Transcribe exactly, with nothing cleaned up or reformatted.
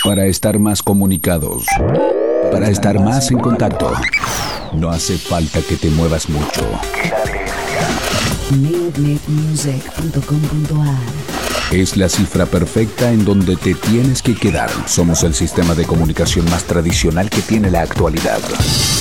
Para estar más comunicados, para estar más en contacto, no hace falta que te muevas mucho. Neonet Music punto com punto ar Es la cifra perfecta en donde te tienes que quedar. Somos el sistema de comunicación más tradicional que tiene la actualidad.